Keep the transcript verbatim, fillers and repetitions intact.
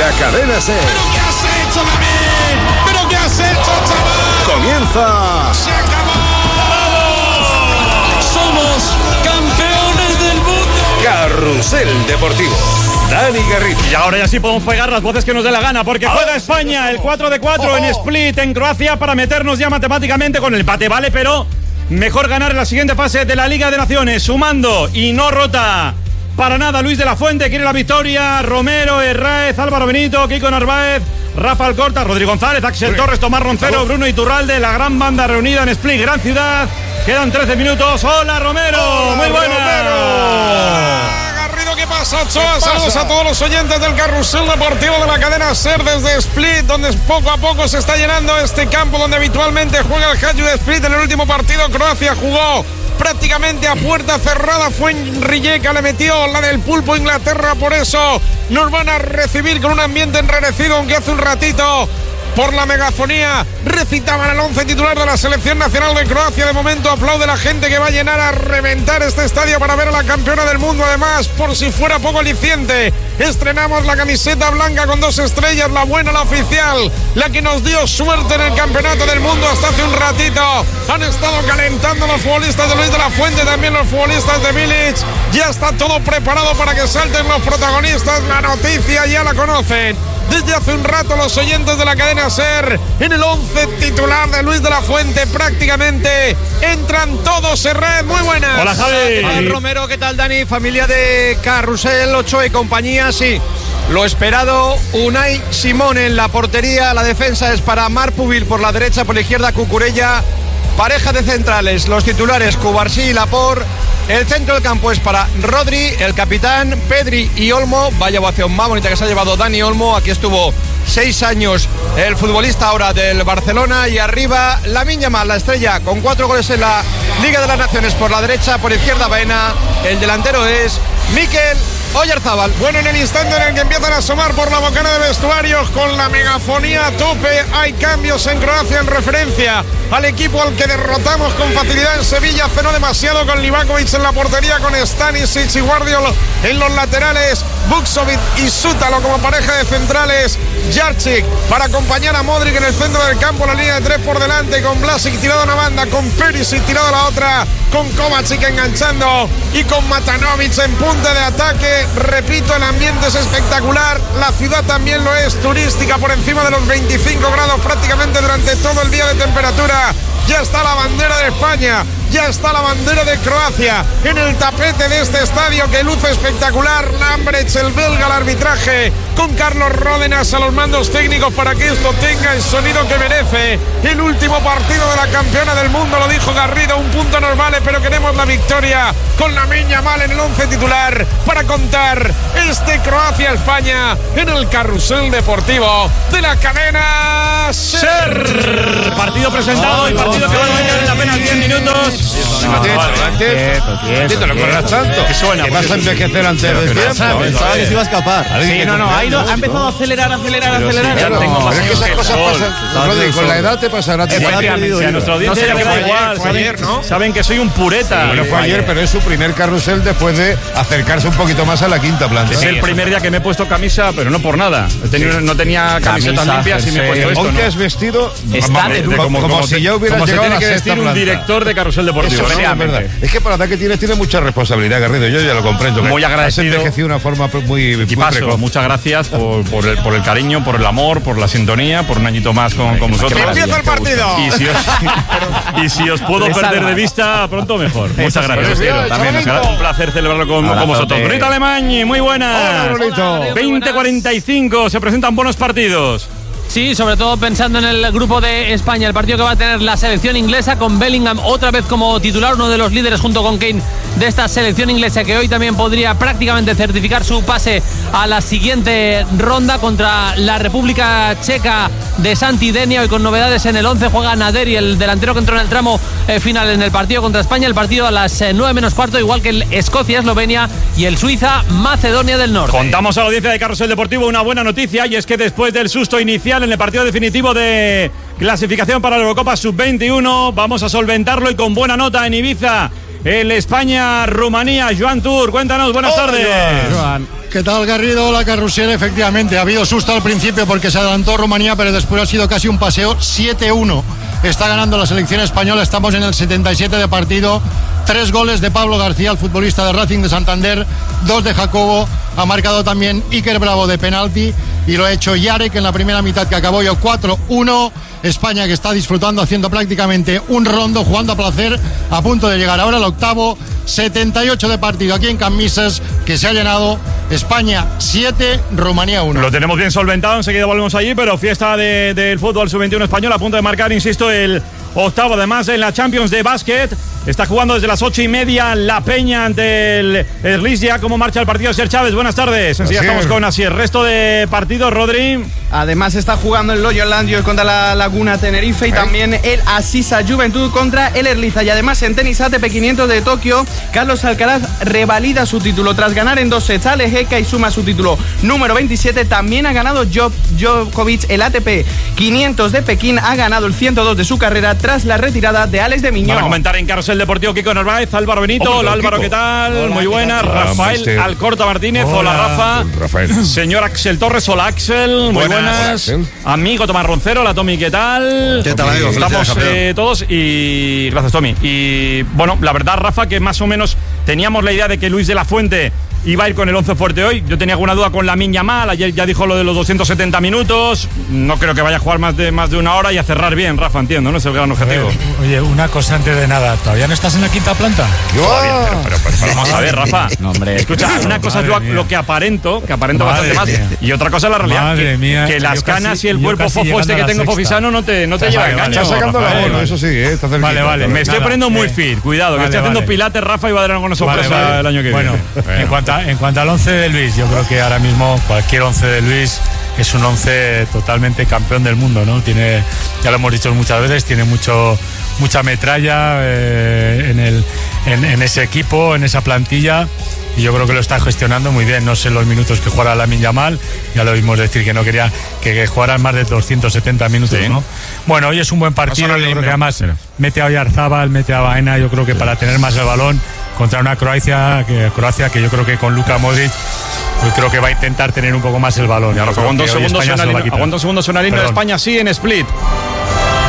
la Cadena SER. ¿Pero qué has hecho, David? ¿Pero qué has hecho, chaval? Comienza. ¡Se acabó! ¡Vamos! ¡Somos campeones del mundo! Carrusel Deportivo. Dani Garrido. Y ahora ya sí podemos pegar las voces que nos dé la gana, porque juega España el cuatro de cuatro en Split, en Croacia, para meternos ya matemáticamente con el empate, ¿vale? Pero mejor ganar en la siguiente fase de la Liga de Naciones, sumando y no rota para nada. Luis de la Fuente quiere la victoria, Romero, Herráez, Álvaro Benito, Kiko Narváez, Rafa Alcorta, Rodrigo González, Axel Torres, Tomás Roncero, Bruno Iturralde, la gran banda reunida en Split, gran ciudad. Quedan trece minutos. ¡Hola, Romero! Hola, ¡muy buena! Romero. Garrido, ¿qué pasa, Ochoa? Saludos a todos los oyentes del Carrusel Deportivo de la cadena SER desde Split, donde poco a poco se está llenando este campo donde habitualmente juega el Hajduk de Split. En el último partido, Croacia jugó prácticamente a puerta cerrada. Fue en Rijeka, le metió la del pulpo Inglaterra. Por eso nos van a recibir con un ambiente enrarecido, aunque hace un ratito por la megafonía recitaban el once titular de la selección nacional de Croacia. De momento aplaude la gente que va a llenar a reventar este estadio para ver a la campeona del mundo. Además, por si fuera poco aliciente, estrenamos la camiseta blanca con dos estrellas, la buena, la oficial, la que nos dio suerte en el campeonato del mundo hasta hace un ratito. Han estado calentando los futbolistas de Luis de la Fuente, también los futbolistas de Milic. Ya está todo preparado para que salten los protagonistas. La noticia ya la conocen desde hace un rato los oyentes de la cadena SER. En el once titular de Luis de la Fuente prácticamente entran todos. Herrera, muy buenas. Hola, Javi. ¿Qué tal, Romero? ¿Qué tal, Dani? Familia de Carrusel, Ochoa y compañía. Sí, lo esperado. Unai Simón en la portería. La defensa es para Marpuvil por la derecha, por la izquierda Cucurella. Pareja de centrales, los titulares Cubarsí y Laporte. El centro del campo es para Rodri, el capitán, Pedri y Olmo. Vaya ovación más bonita que se ha llevado Dani Olmo. Aquí estuvo seis años el futbolista ahora del Barcelona. Y arriba Lamine Yamal, la estrella, con cuatro goles en la Liga de las Naciones por la derecha, por izquierda Baena. El delantero es Mikel Oyarzabal. Bueno, en el instante en el que empiezan a asomar por la bocana de vestuarios con la megafonía a tope, hay cambios en Croacia en referencia al equipo al que derrotamos con facilidad en Sevilla hace no demasiado, con Livakovic en la portería, con Stanisic y Guardiol en los laterales, Vuksovic y Sútalo como pareja de centrales, Jarčić para acompañar a Modric en el centro del campo, la línea de tres por delante, con Vlasic tirado a una banda, con Perisic tirado a la otra, con Kovacic enganchando y con Matanovic en punta de ataque. Repito, el ambiente es espectacular, la ciudad también lo es, turística, por encima de los veinticinco grados prácticamente durante todo el día de temperatura. Ya está la bandera de España, ya está la bandera de Croacia en el tapete de este estadio que luce espectacular. Lambrecht, el belga, al arbitraje, con Carlos Ródenas a los mandos técnicos para que esto tenga el sonido que merece. El último partido de la campeona del mundo, lo dijo Garrido, un punto nos vale, pero queremos la victoria, con Lamine Yamal en el once titular para contar este Croacia-España en el Carrusel Deportivo de la cadena SER. Partido presentado y partido que va a durar en apenas diez minutos. Quieto, quieto, no corras tanto. Que suena, que vas a envejecer antes del tiempo. Pensaba que se iba a escapar. Sí, no, no, ha, ido, ha empezado a acelerar, acelerar, acelerar. Ya tengo más años que esas cosas pasan. Rodri, con la edad te pasará. Efectivamente, a nuestra audiencia le da igual. Saben, saben que soy un pureta. Bueno, fue ayer, pero es su primer carrusel después de acercarse un poquito más a la quinta planta. Es el primer día que me he puesto camisa, pero no por nada. He tenido, no tenía camisetas limpias y me he puesto esto. Aunque ¿no? has vestido Está de lujo. como, como, como si ya hubieras como llegado se a tiene que la vestir sexta un planta. director de Carrusel Deportivo. Eso sí, es verdad. Es que para la edad que tienes, tiene mucha responsabilidad, Garrido. Yo ya lo comprendo. Muy agradecido. Has envejecido de una forma muy, muy Y paso, precoz. muchas gracias por, por, el, por el cariño, por el amor, por la sintonía, por un añito más con, con vosotros. ¡Empieza el partido! Y si os, y si os puedo perder de vista, pronto mejor. Muchas gracias. Prefiero, También es un placer celebrarlo con, con vosotros. Brunito Alemany, muy buenas. Hola, Brunito. veinte cuarenta y cinco, se presentan buenos partidos. Sí, sobre todo pensando en el grupo de España, el partido que va a tener la selección inglesa con Bellingham otra vez como titular, uno de los líderes junto con Kane de esta selección inglesa, que hoy también podría prácticamente certificar su pase a la siguiente ronda contra la República Checa de Santi Denia. Hoy con novedades en el once juega Naderi, el delantero que entró en el tramo eh, final en el partido contra España. El partido a las eh, nueve menos cuarto, igual que el Escocia-Eslovenia y el Suiza-Macedonia del Norte. Contamos a la audiencia de Carrusel Deportivo una buena noticia, y es que después del susto inicial en el partido definitivo de clasificación para la Eurocopa sub veintiuno, vamos a solventarlo y con buena nota en Ibiza. el España-Rumanía. Joan Tur, cuéntanos, buenas Oh, tardes. Joan. ¿Qué tal, Garrido? La Carrusel, efectivamente. Ha habido susto al principio porque se adelantó Rumanía, pero después ha sido casi un paseo. siete uno. Está ganando la selección española. Estamos en el setenta y siete de partido. Tres goles de Pablo García, el futbolista de Racing de Santander. Dos de Jacobo. Ha marcado también Iker Bravo de penalti. Y lo ha hecho Yarek en la primera mitad, que acabó yo cuatro uno. España, que está disfrutando, haciendo prácticamente un rondo, jugando a placer, a punto de llegar ahora al octavo. setenta y ocho de partido aquí en Camisas, que se ha llenado. España siete, Rumanía uno. Lo tenemos bien solventado, enseguida volvemos allí, pero fiesta de, del fútbol sub veintiuno español, a punto de marcar, insisto, el octavo. Además, en la Champions de básquet, está jugando desde las ocho y media La Peña ante el Erlistia. ¿Cómo marcha el partido, Ser Chávez? Buenas tardes. Enseguida estamos con Asier. Resto de partidos, Rodri. Además está jugando el Loyola Landios contra la Laguna Tenerife y también el Asisa Juventud contra el Erliza. Y además en tenis A T P quinientos de Tokio, Carlos Alcaraz revalida su título tras ganar en dos sets a Lejeka y suma su título número veintisiete. También ha ganado Djokovic el A T P quinientos de Pekín, ha ganado el ciento dos de su carrera tras la retirada de Alex de Miñón. Para comentar en Carrusel Deportivo, Kiko Narváez, Álvaro Benito. Hola, Hola Álvaro, Kiko. ¿qué tal? Hola, muy buena. ¿qué tal? Rafael Hola, Alcorta Martínez. Hola, Hola, Rafa. Rafael. Señor Axel Torres. Hola Axel. Muy Buenas. buenas. Hola, Axel. Amigo Tomás Roncero. Hola Tommy, ¿qué tal? ¿Qué tal, amigo? Estamos Felicidades, campeón. eh, todos y gracias Tommy. Y bueno, la verdad Rafa, que más o menos teníamos la idea de que Luis de la Fuente iba a ir con el once fuerte hoy. Yo tenía alguna duda con Lamine Yamal. Ayer ya dijo lo de los doscientos setenta minutos. No creo que vaya a jugar más de, más de una hora y a cerrar bien, Rafa, entiendo, ¿no? Es el gran objetivo. Oye, una cosa antes de nada. ¿Todavía no estás en la quinta planta? Todavía, pero, pero, pero, pero vamos a ver, Rafa. No, hombre. Escucha, una cosa es lo, Madre mía. lo que aparento, que aparento Madre bastante más, mía. y otra cosa es la realidad. Madre que, mía, que yo las casi- canas y el yo cuerpo casi fofo llegando este a que la tengo sexta. fofisano no te, no te Vale, lleva vale, engaño. vale, Está sacando la Rafael. bola, eso sí, ¿eh? Está cerquita. Vale, vale. Me estoy Nada, poniendo muy eh. fit, cuidado, que Vale, estoy haciendo vale. pilates, Rafa, y va a dar alguna sorpresa Vale, vale. el año que Bueno, viene. en cuanto, a- en cuanto al once de Luis, yo creo que ahora mismo cualquier once de Luis es un once totalmente campeón del mundo, ¿no? Tiene, ya lo hemos dicho muchas veces, tiene mucho mucha metralla eh, en, el, en, en ese equipo, en esa plantilla. Y yo creo que lo está gestionando muy bien. No sé los minutos que jugará Lamine Yamal. Ya lo vimos decir que no quería que, que jugaran más de doscientos setenta minutos, Sí. ¿no? Bueno, hoy es un buen partido. Pasó la Yo creo que línea. además mete a Oyarzabal, mete a Baena. Yo creo que para tener más el balón contra una Croacia que, Croacia que yo creo que con Luka Modric pues creo que va a intentar tener un poco más el balón. Y ahora Yo creo aguanta un que hoy segundo, España suena se lo va a el- quitar. aguanta un segundo, suena el himno de Perdón. España, sí, en Split.